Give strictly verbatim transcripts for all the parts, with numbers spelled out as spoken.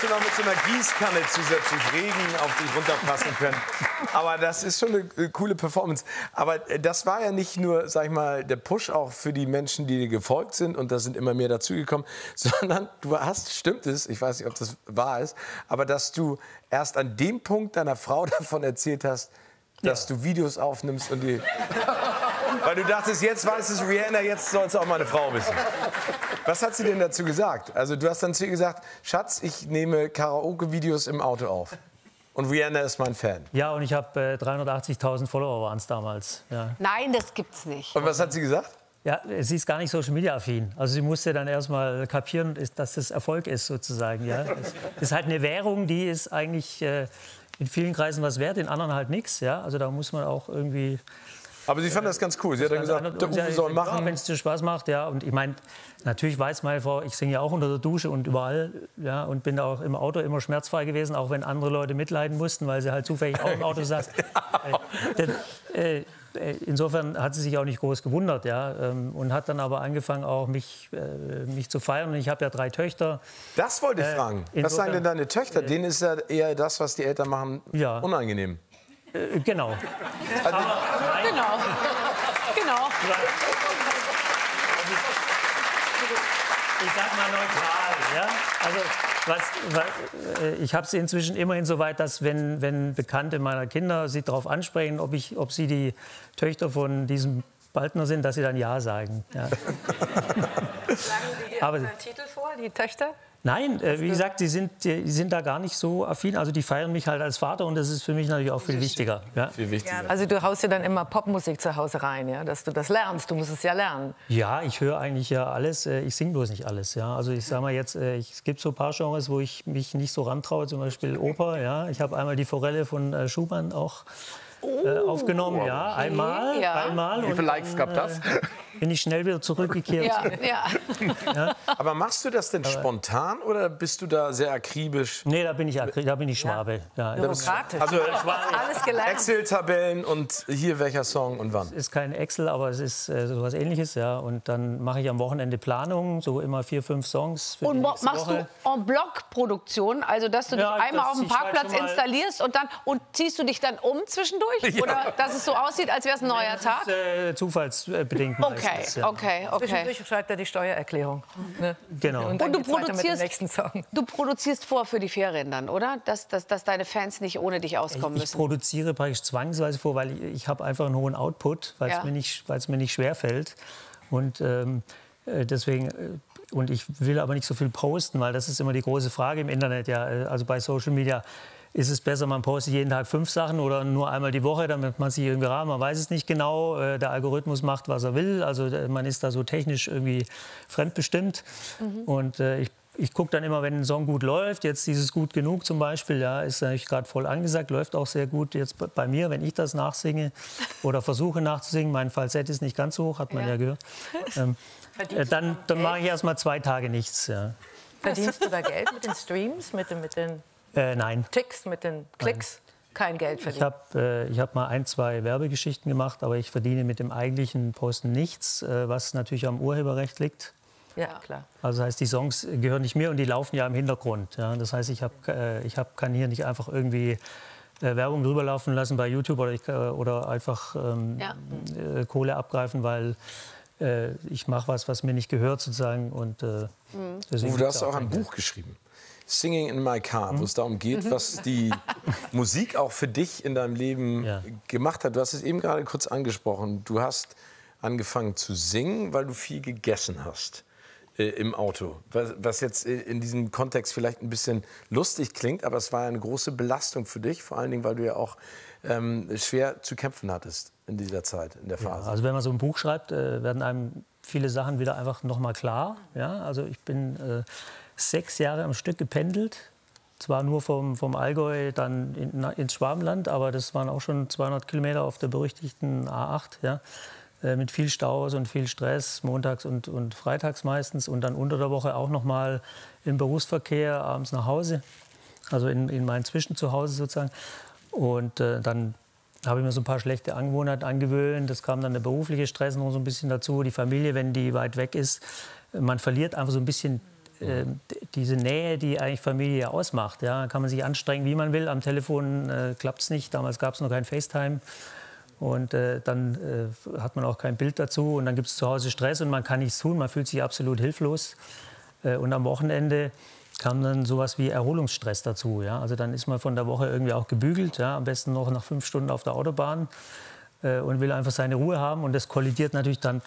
du noch mit so einer Gießkanne zusätzlich Regen auf dich runterpassen können. Aber das ist schon eine coole Performance. Aber das war ja nicht nur, sag ich mal, der Push auch für die Menschen, die dir gefolgt sind, und da sind immer mehr dazugekommen, sondern du hast, stimmt es, ich weiß nicht, ob das wahr ist, aber dass du erst an dem Punkt deiner Frau davon erzählt hast, dass ja. du Videos aufnimmst und die... Weil du dachtest, jetzt weiß es Rihanna, jetzt soll es auch meine Frau wissen. Was hat sie denn dazu gesagt? Also du hast dann zu ihr gesagt, Schatz, ich nehme Karaoke-Videos im Auto auf. Und Rihanna ist mein Fan. Ja, und ich habe äh, dreihundertachtzigtausend Follower waren es damals. Ja. Nein, das gibt's nicht. Und was hat sie gesagt? Ja, sie ist gar nicht Social Media affin. Also sie musste dann erst mal kapieren, dass das Erfolg ist sozusagen. Ja. Das ist halt eine Währung, die ist eigentlich äh, in vielen Kreisen was wert, in anderen halt nichts. Ja. Also da muss man auch irgendwie... Aber sie fand das ganz cool. Sie hat dann gesagt, der Uwe soll machen. Ja, wenn es dir Spaß macht, ja. Und ich meine, natürlich weiß meine Frau, ich singe ja auch unter der Dusche und überall, ja. Und bin auch im Auto immer schmerzfrei gewesen, auch wenn andere Leute mitleiden mussten, weil sie halt zufällig auch im Auto saß. äh, äh, insofern hat sie sich auch nicht groß gewundert, ja. Und hat dann aber angefangen, auch mich, äh, mich zu feiern. Und ich habe ja drei Töchter. Das wollte ich äh, fragen. Was sagen denn deine Töchter? Denen ist ja eher das, was die Eltern machen, ja. unangenehm. Äh, genau. Also, Genau. Genau. Ich sag mal neutral, ja. Also was, was, ich habe es inzwischen immerhin so weit, dass wenn, wenn Bekannte meiner Kinder sie darauf ansprechen, ob, ich, ob sie die Töchter von diesem Baldner sind, dass sie dann ja sagen. Ja. Schlagen die dir Aber, einen Titel vor, die Töchter? Nein, äh, wie gesagt, die sind, die sind da gar nicht so affin. Also die feiern mich halt als Vater und das ist für mich natürlich auch viel wichtiger. Ja? Viel wichtiger. Also du haust dir dann immer Popmusik zu Hause rein, ja? Dass du das lernst. Du musst es ja lernen. Ja, ich höre eigentlich ja alles. Ich singe bloß nicht alles. Ja? Also ich sage mal jetzt, es gibt so ein paar Genres, wo ich mich nicht so rantraue. Zum Beispiel Oper. Ja? Ich habe einmal die Forelle von Schumann auch äh, aufgenommen. Oh, ja, einmal, ja. einmal. Wie viele Likes gab das? Bin ich schnell wieder zurückgekehrt. Ja, ja. Ja? Aber machst du das denn spontan oder bist du da sehr akribisch? Nee, da bin ich, da bin ich Schwabe. Ja. Ja. Bürokratisch. Also Alles gelernt. Excel-Tabellen und hier welcher Song und wann? Es ist kein Excel, aber es ist äh, so was Ähnliches. Ja. Und dann mache ich am Wochenende Planung, so immer vier, fünf Songs für Und die machst Woche. du en-bloc-Produktion, also dass du dich Ja, einmal dass auf dem ich halt Parkplatz schon mal- installierst und dann und ziehst du dich dann um zwischendurch? Ja. Oder dass es so aussieht, als wäre es ein neuer Das Tag? ist äh, zufallsbedingt Okay, meistens, ja. okay, okay. Zwischendurch schreibt er die Steuererklärung. Ne? Genau. Und dann Und du geht's weiter mit dem produzierst, nächsten Song. du produzierst vor für die Ferien dann, oder? Dass, dass, dass deine Fans nicht ohne dich auskommen Ich, ich müssen. produziere praktisch zwangsweise vor, weil ich, ich habe einfach einen hohen Output, weil es Ja. mir nicht, weil es mir nicht schwer fällt. Und ähm, äh, deswegen äh, und ich will aber nicht so viel posten, weil das ist immer die große Frage im Internet. Ja, Äh, also bei Social Media ist es besser, man postet jeden Tag fünf Sachen oder nur einmal die Woche, damit man sich irgendwie rahmt. Man weiß es nicht genau. Äh, Der Algorithmus macht, was er will. Also äh, man ist da so technisch irgendwie fremdbestimmt. Und äh, ich Ich gucke dann immer, wenn ein Song gut läuft, jetzt dieses Gut genug zum Beispiel, ja, ist natürlich gerade voll angesagt, läuft auch sehr gut jetzt bei mir, wenn ich das nachsinge oder versuche nachzusingen. Mein Falsett ist nicht ganz so hoch, hat man ja, ja gehört. Ähm, äh, dann dann mache ich erst mal zwei Tage nichts. Ja. Verdienst du da Geld mit den Streams, mit den, mit den Äh, nein. Ticks, mit den Klicks? Kein Geld Ich verdienen? habe äh, ich hab mal ein, zwei Werbegeschichten gemacht, aber ich verdiene mit dem eigentlichen Posten nichts, äh, was natürlich am Urheberrecht liegt. Ja, klar. Also das heißt, die Songs gehören nicht mir und die laufen ja im Hintergrund. Ja? Das heißt, ich, hab, äh, ich hab, kann hier nicht einfach irgendwie äh, Werbung drüber laufen lassen bei YouTube oder, ich, äh, oder einfach ähm, Ja. äh, Kohle abgreifen, weil äh, ich mache was, was mir nicht gehört sozusagen. Und, äh, deswegen Uwe, du gibt's hast auch ein kein Geld. Buch geschrieben. Singing in My Car, wo es darum geht, was die Musik auch für dich in deinem Leben Ja. gemacht hat. Du hast es eben gerade kurz angesprochen. Du hast angefangen zu singen, weil du viel gegessen hast äh, im Auto. Was, was jetzt in diesem Kontext vielleicht ein bisschen lustig klingt, aber es war eine große Belastung für dich, vor allen Dingen, weil du ja auch ähm, schwer zu kämpfen hattest in dieser Zeit, in der Phase. Ja, also wenn man so ein Buch schreibt, äh, werden einem viele Sachen wieder einfach noch mal klar. Ja? Also ich bin äh, sechs Jahre am Stück gependelt. Zwar nur vom, vom Allgäu dann in, ins Schwabenland, aber das waren auch schon zweihundert Kilometer auf der berüchtigten A acht. Ja? Äh, mit viel Staus und viel Stress, montags und, und freitags meistens. Und dann unter der Woche auch noch mal im Berufsverkehr, abends nach Hause. Also in, in mein Zwischenzuhause sozusagen. Und äh, dann habe ich mir so ein paar schlechte Angewohnheiten angewöhnt. Das kam dann der berufliche Stress noch so ein bisschen dazu. Die Familie, wenn die weit weg ist, man verliert einfach so ein bisschen äh, diese Nähe, die eigentlich Familie ausmacht. Ja, kann man sich anstrengen, wie man will. Am Telefon äh, klappt es nicht. Damals gab es noch kein FaceTime. Und äh, dann äh, hat man auch kein Bild dazu. Und dann gibt es zu Hause Stress und man kann nichts tun. Man fühlt sich absolut hilflos. Äh, und am Wochenende kam dann sowas wie Erholungsstress dazu. Ja? Also dann ist man von der Woche irgendwie auch gebügelt, ja? Am besten noch nach fünf Stunden auf der Autobahn äh, und will einfach seine Ruhe haben. Und das kollidiert natürlich dann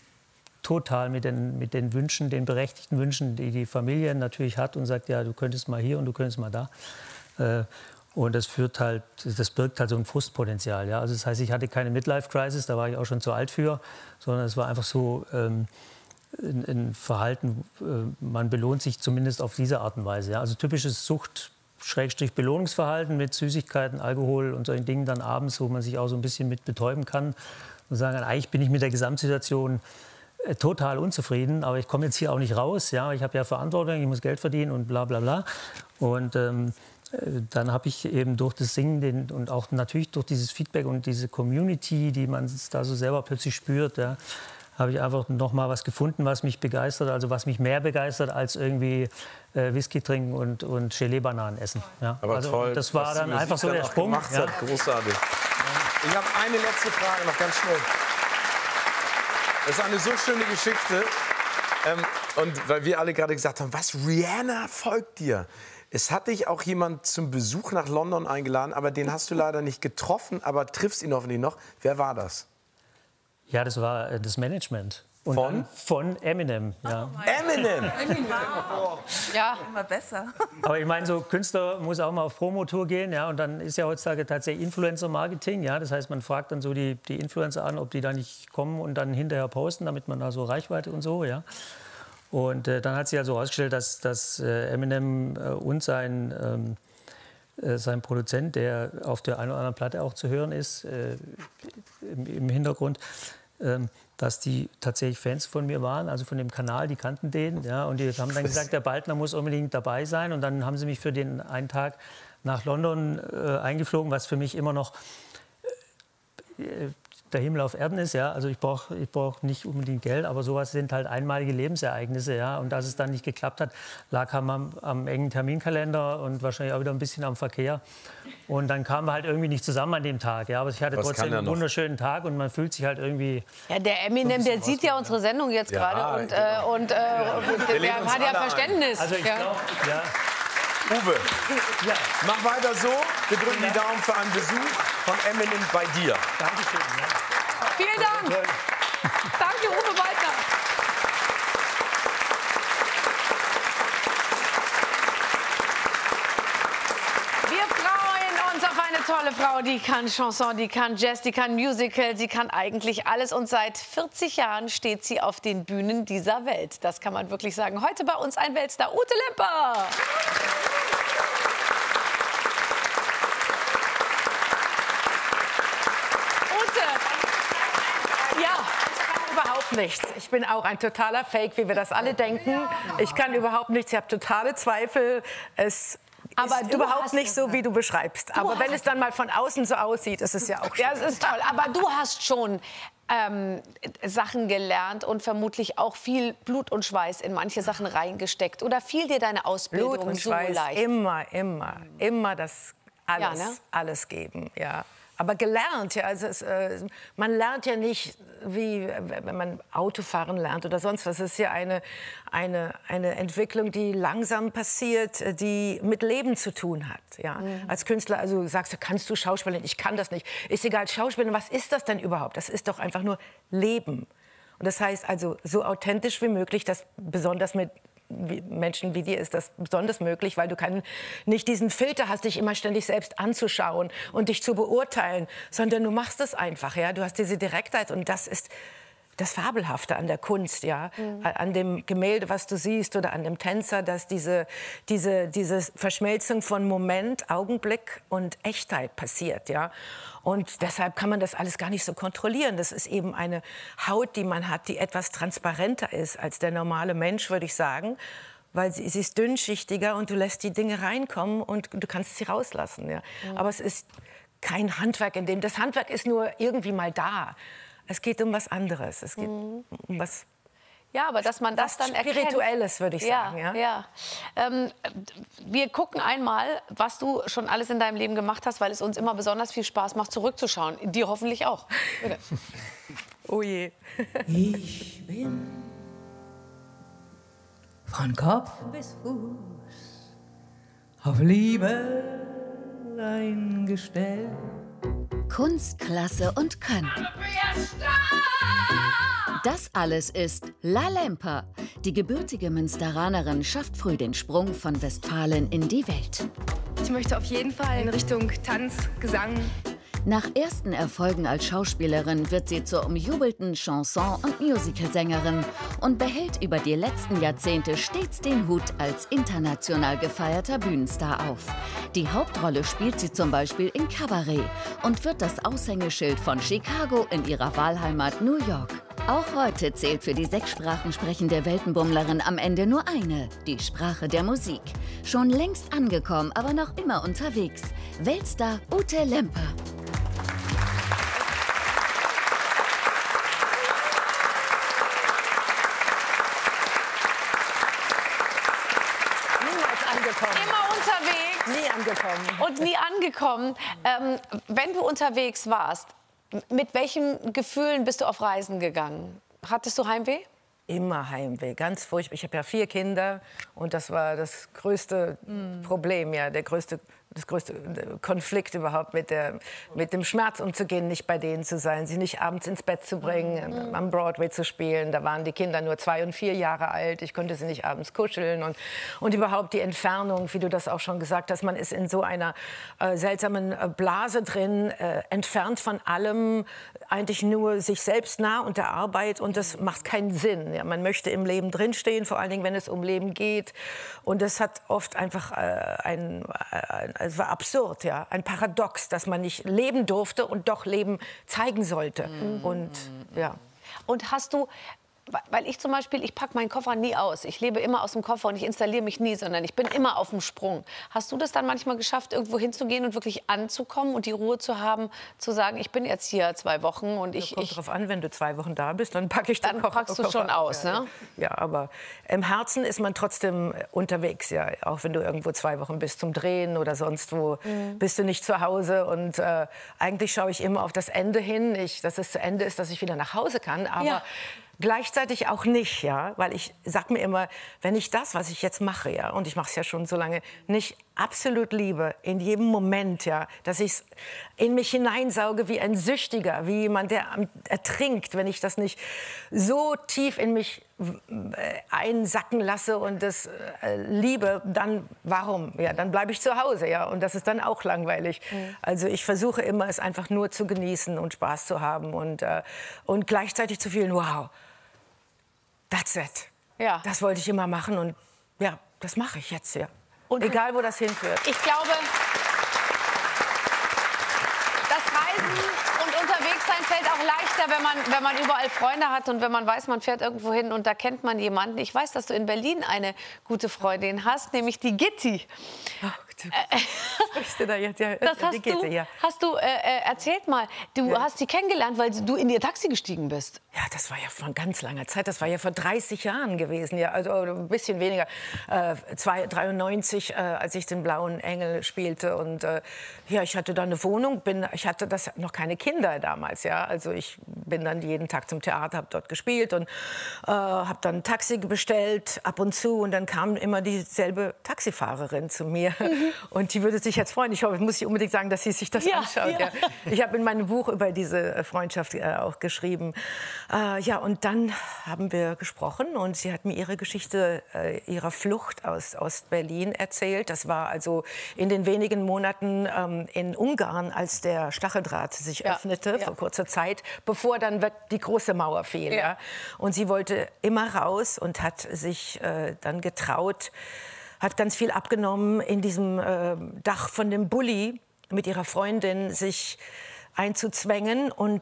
total mit den, mit den Wünschen, den berechtigten Wünschen, die die Familie natürlich hat und sagt, ja, du könntest mal hier und du könntest mal da. Äh, und das führt halt, das birgt halt so ein Frustpotenzial. Ja? Also das heißt, ich hatte keine Midlife-Crisis, da war ich auch schon zu alt für, sondern es war einfach so ähm, ein, ein Verhalten, äh, man belohnt sich zumindest auf diese Art und Weise. Ja? Also typisches Sucht-Belohnungsverhalten mit Süßigkeiten, Alkohol und solchen Dingen dann abends, wo man sich auch so ein bisschen mit betäuben kann und sagen, eigentlich bin ich mit der Gesamtsituation äh, total unzufrieden, aber ich komme jetzt hier auch nicht raus. Ja? Ich habe ja Verantwortung, ich muss Geld verdienen und bla bla bla. Und ähm, dann habe ich eben durch das Singen den, und auch natürlich durch dieses Feedback und diese Community, die man da so selber plötzlich spürt, ja, habe ich einfach noch mal was gefunden, was mich begeistert, also was mich mehr begeistert als irgendwie äh, Whisky trinken und, und Gelee-Bananen essen. Ja. Aber also, toll, das war dann einfach so dann der Sprung. Ja. Hat. Großartig. Ich habe eine letzte Frage noch ganz schnell. Das ist eine so schöne Geschichte. Ähm, und weil wir alle gerade gesagt haben, was, Rihanna folgt dir. Es hat dich auch jemand zum Besuch nach London eingeladen, aber den hast du leider nicht getroffen, aber triffst ihn hoffentlich noch. Wer war das? Ja, das war äh, das Management. Und von? Von Eminem. Ja. Oh Eminem? Wow. Ja. Immer besser. Aber ich meine, so Künstler muss auch mal auf Promotour gehen, ja, und dann ist ja heutzutage tatsächlich Influencer-Marketing, ja, das heißt, man fragt dann so die, die Influencer an, ob die da nicht kommen und dann hinterher posten, damit man da so Reichweite und so, ja. Und äh, dann hat sich also herausgestellt, dass, dass äh, Eminem äh, und sein, ähm, äh, sein Produzent, der auf der einen oder anderen Platte auch zu hören ist, äh, im, im Hintergrund, äh, dass die tatsächlich Fans von mir waren, also von dem Kanal, die kannten den. Ja, und die haben dann gesagt, der Baldner muss unbedingt dabei sein. Und dann haben sie mich für den einen Tag nach London äh, eingeflogen, was für mich immer noch äh, der Himmel auf Erden ist, ja, also ich brauche ich brauch nicht unbedingt Geld, aber sowas sind halt einmalige Lebensereignisse, ja, und dass es dann nicht geklappt hat, lag am, am engen Terminkalender und wahrscheinlich auch wieder ein bisschen am Verkehr und dann kamen wir halt irgendwie nicht zusammen an dem Tag, ja, aber ich hatte Was trotzdem einen noch? wunderschönen Tag und man fühlt sich halt irgendwie... Ja, der Eminem, der sieht ja unsere Sendung jetzt Ja, gerade und, genau. äh, und äh, der, legen der uns hat ja alle ein. Verständnis. Also ich ja. glaube, ja, Uwe, ja, mach weiter so. Wir drücken die Daumen für einen Besuch von Eminem bei dir. danke schön. Ja. Vielen Dank. Danke, Uwe Baldner. Wir freuen uns auf eine tolle Frau, die kann Chanson, die kann Jazz, die kann Musical, sie kann eigentlich alles. Und seit vierzig Jahren steht sie auf den Bühnen dieser Welt. Das kann man wirklich sagen. Heute bei uns ein Weltstar, Ute Lemper. Überhaupt nichts. Ich bin auch ein totaler Fake, wie wir das alle denken. Ich kann überhaupt nichts. Ich habe totale Zweifel. Es Aber ist du überhaupt hast nicht so, wie du beschreibst. Aber hast- wenn es dann mal von außen so aussieht, ist es ja auch schön. Ja, es ist toll. Aber du hast schon ähm, Sachen gelernt und vermutlich auch viel Blut und Schweiß in manche Sachen reingesteckt. Oder fiel dir deine Ausbildung Blut und so Schweiß, leicht? immer, immer, immer das alles, Ja, ne? alles geben, ja. Aber gelernt, ja, also es, äh, man lernt ja nicht, wie wenn man Autofahren lernt oder sonst was. Es ist ja eine, eine, eine Entwicklung, die langsam passiert, die mit Leben zu tun hat. Ja. Mhm. Als Künstler, also sagst du, kannst du Schauspielern? Ich kann das nicht. Ist egal, Schauspielern, was ist das denn überhaupt? Das ist doch einfach nur Leben. Und das heißt also, so authentisch wie möglich, das besonders mit Wie Menschen wie dir ist das besonders möglich, weil du keinen, nicht diesen Filter hast, dich immer ständig selbst anzuschauen und dich zu beurteilen, sondern du machst es einfach, ja. Du hast diese Direktheit und das ist das Fabelhafte an der Kunst, ja, mhm. an dem Gemälde, was du siehst, oder an dem Tänzer, dass diese, diese, diese Verschmelzung von Moment, Augenblick und Echtheit passiert, ja. Und deshalb kann man das alles gar nicht so kontrollieren. Das ist eben eine Haut, die man hat, die etwas transparenter ist als der normale Mensch, würde ich sagen. Weil sie, sie ist dünnschichtiger und du lässt die Dinge reinkommen und du kannst sie rauslassen. Ja. Mhm. Aber es ist kein Handwerk in dem. Das Handwerk ist nur irgendwie mal da. Es geht um was anderes. Es geht mhm. um was Ja, aber dass man das Was dann erkennt. Spirituelles, würde ich Ja, sagen. Ja? ja. Ähm, wir gucken einmal, was du schon alles in deinem Leben gemacht hast, weil es uns immer besonders viel Spaß macht, zurückzuschauen. Dir hoffentlich auch. Bitte. Oh je. Ich bin von Kopf bis Fuß auf Liebe eingestellt. Kunst, Klasse und Können. Das alles ist La Lemper. Die gebürtige Münsteranerin schafft früh den Sprung von Westfalen in die Welt. Ich möchte auf jeden Fall in Richtung Tanz, Gesang. Nach ersten Erfolgen als Schauspielerin wird sie zur umjubelten Chanson- und Musicalsängerin und behält über die letzten Jahrzehnte stets den Hut als international gefeierter Bühnenstar auf. Die Hauptrolle spielt sie zum Beispiel in Cabaret und wird das Aushängeschild von Chicago in ihrer Wahlheimat New York. Auch heute zählt für die sechs Sprachen sprechende Weltenbummlerin am Ende nur eine, die Sprache der Musik. Schon längst angekommen, aber noch immer unterwegs. Weltstar Ute Lemper. Immer unterwegs. Nie angekommen. Und nie angekommen. Ähm, wenn du unterwegs warst, mit welchen Gefühlen bist du auf Reisen gegangen? Hattest du Heimweh? Immer Heimweh, ganz furchtbar. Ich habe ja vier Kinder und das war das größte mm. Problem, ja, der größte, das größte Konflikt überhaupt, mit, der, mit dem Schmerz umzugehen, nicht bei denen zu sein, sie nicht abends ins Bett zu bringen, mm. am Broadway zu spielen. Da waren die Kinder nur zwei und vier Jahre alt. Ich konnte sie nicht abends kuscheln und, und überhaupt die Entfernung, wie du das auch schon gesagt hast, man ist in so einer äh, seltsamen äh, Blase drin, äh, entfernt von allem, eigentlich nur sich selbst nah und der Arbeit und das macht keinen Sinn. Ja, man möchte im Leben drinstehen, vor allen Dingen, wenn es um Leben geht. Und das hat oft einfach äh, ein, ein, es war absurd, ja, ein Paradox, dass man nicht leben durfte und doch Leben zeigen sollte. Mhm. Und ja. Und hast du, weil ich zum Beispiel, ich packe meinen Koffer nie aus. Ich lebe immer aus dem Koffer und ich installiere mich nie, sondern ich bin immer auf dem Sprung. Hast du das dann manchmal geschafft, irgendwo hinzugehen und wirklich anzukommen und die Ruhe zu haben, zu sagen, ich bin jetzt hier zwei Wochen und ich... Das kommt ich, drauf an, wenn du zwei Wochen da bist, dann packe ich den Dann Koffer. packst du schon aus, ja, ne? Ja, aber im Herzen ist man trotzdem unterwegs, ja. Auch wenn du irgendwo zwei Wochen bist zum Drehen oder sonst wo, mhm. bist du nicht zu Hause. Und äh, eigentlich schaue ich immer auf das Ende hin, ich, dass es zu Ende ist, dass ich wieder nach Hause kann. Aber ja. gleichzeitig auch nicht, ja, weil ich sag mir immer, wenn ich das, was ich jetzt mache, ja, und ich mache es ja schon so lange, nicht absolut liebe, in jedem Moment, ja, dass ich es in mich hineinsauge wie ein Süchtiger, wie jemand, der ertrinkt, wenn ich das nicht so tief in mich einsacken lasse und das äh, liebe, dann warum? Ja, dann bleibe ich zu Hause, ja, und das ist dann auch langweilig. Mhm. Also ich versuche immer, es einfach nur zu genießen und Spaß zu haben und, äh, und gleichzeitig zu fühlen, wow, that's it. Ja. Das wollte ich immer machen und ja, das mache ich jetzt, ja. Und egal, wo das hinführt. Ich glaube, das Reisen und unterwegs sein fällt auch leichter, wenn man, wenn man überall Freunde hat und wenn man weiß, man fährt irgendwo hin und da kennt man jemanden. Ich weiß, dass du in Berlin eine gute Freundin hast, nämlich die Gitti. Ach, du sprichst du da jetzt? Ja, das die hast Gitti, du, ja. hast du äh, erzählt mal. Du Ja. hast sie kennengelernt, weil du in ihr Taxi gestiegen bist. Ja, das war ja vor ganz langer Zeit. Das war ja vor dreißig Jahren gewesen. Ja, also ein bisschen weniger. Äh, dreiundneunzig, äh, als ich den Blauen Engel spielte. Und äh, ja, ich hatte da eine Wohnung. Bin, ich hatte das noch keine Kinder damals. Ja, also ich bin dann jeden Tag zum Theater, habe dort gespielt und äh, habe dann ein Taxi bestellt ab und zu. Und dann kam immer dieselbe Taxifahrerin zu mir. Mhm. Und die würde sich jetzt freuen. Ich hoffe, muss ich unbedingt sagen, dass sie sich das Ja, anschaut. ja. Ja. Ich habe in meinem Buch über diese Freundschaft äh, auch geschrieben. Äh, ja, und dann haben wir gesprochen und sie hat mir ihre Geschichte äh, ihrer Flucht aus Ostberlin erzählt. Das war also in den wenigen Monaten ähm, in Ungarn, als der Stacheldraht sich Ja, öffnete, ja. vor kurzer Zeit, bevor dann die große Mauer fiel. Ja. Ja. Und sie wollte immer raus und hat sich äh, dann getraut, hat ganz viel abgenommen, in diesem äh, Dach von dem Bulli mit ihrer Freundin sich einzuzwängen und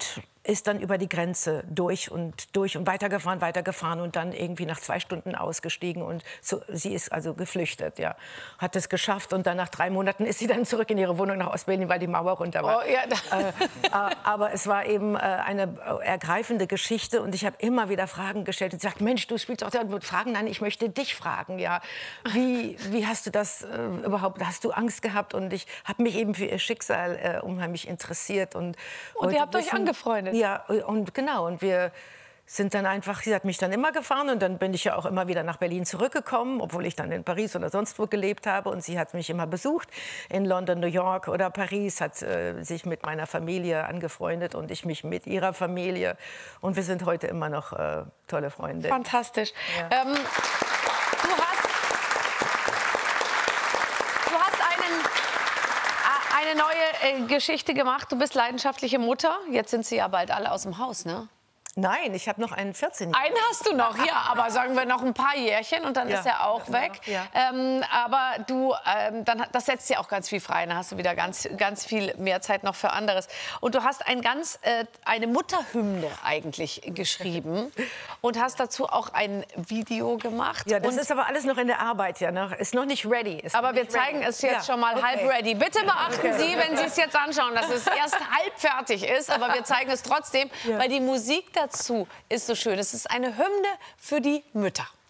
ist dann über die Grenze durch und durch und weitergefahren, weitergefahren und dann irgendwie nach zwei Stunden ausgestiegen und so, sie ist also geflüchtet, ja, hat es geschafft und dann nach drei Monaten ist sie dann zurück in ihre Wohnung nach Ostberlin, weil die Mauer runter war. Oh, ja. äh, äh, aber es war eben äh, eine ergreifende Geschichte und ich habe immer wieder Fragen gestellt und gesagt, Mensch, du spielst auch da mit Fragen, nein, ich möchte dich fragen, ja, wie, wie hast du das äh, überhaupt, hast du Angst gehabt? Und ich habe mich eben für ihr Schicksal äh, unheimlich interessiert und und ihr habt euch wissen, angefreundet. ja, und genau. Und wir sind dann einfach, sie hat mich dann immer gefahren und dann bin ich ja auch immer wieder nach Berlin zurückgekommen, obwohl ich dann in Paris oder sonst wo gelebt habe. Und sie hat mich immer besucht in London, New York oder Paris, hat äh, sich mit meiner Familie angefreundet und ich mich mit ihrer Familie. Und wir sind heute immer noch äh, tolle Freunde. Fantastisch. Ja. Ähm, du hast, du hast einen... eine neue äh, Geschichte gemacht. Du bist leidenschaftliche Mutter. Jetzt sind sie ja bald alle aus dem Haus, ne? Nein, ich habe noch einen vierzehnjährigen. Einen hast du noch, ja, aber sagen wir noch ein paar Jährchen und dann Ja, ist er auch genau, weg. ja. Ähm, aber du, ähm, dann, das setzt dir auch ganz viel frei. Dann hast du wieder ganz, ganz viel mehr Zeit noch für anderes. Und du hast ein ganz, äh, eine Mutterhymne eigentlich geschrieben und hast dazu auch ein Video gemacht. Ja, das und ist aber alles noch in der Arbeit, ja, noch, ist noch nicht ready. Ist aber noch wir nicht zeigen ready. es jetzt Ja, schon mal okay. halb ready. Bitte beachten Okay. Sie, wenn Sie es jetzt anschauen, dass es erst halb fertig ist. Aber wir zeigen es trotzdem, Ja. weil die Musik dazu ist so schön. Es ist eine Hymne für die Mütter.